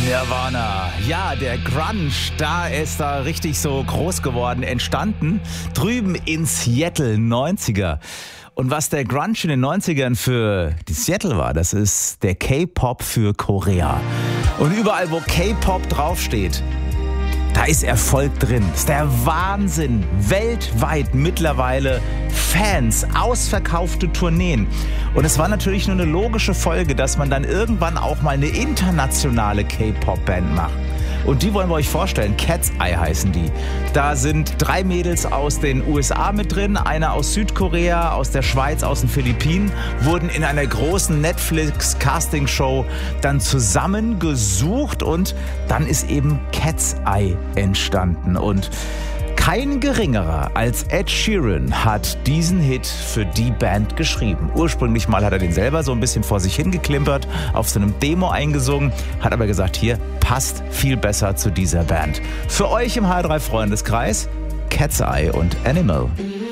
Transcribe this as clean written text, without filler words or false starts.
Nirvana. Ja, der Grunge, da ist da richtig so groß geworden, entstanden drüben in Seattle, 90er. Und was der Grunge in den 90ern für die Seattle war, das ist der K-Pop für Korea. Und überall, wo K-Pop draufsteht, da ist Erfolg drin. Das ist der Wahnsinn. Weltweit mittlerweile Fans, ausverkaufte Tourneen. Und es war natürlich nur eine logische Folge, dass man dann irgendwann auch mal eine internationale K-Pop-Band macht. Und die wollen wir euch vorstellen. Cat's Eye heißen die. Da sind 3 Mädels aus den USA mit drin, eine aus Südkorea, aus der Schweiz, aus den Philippinen, wurden in einer großen Netflix-Casting-Show dann zusammengesucht und dann ist eben Cat's Eye entstanden. Und kein geringerer als Ed Sheeran hat diesen Hit für die Band geschrieben. Ursprünglich mal hat er den selber so ein bisschen vor sich hingeklimpert, auf so einem Demo eingesungen, hat aber gesagt, hier passt viel besser zu dieser Band. Für euch im H3 Freundeskreis Cat's Eye und Animal.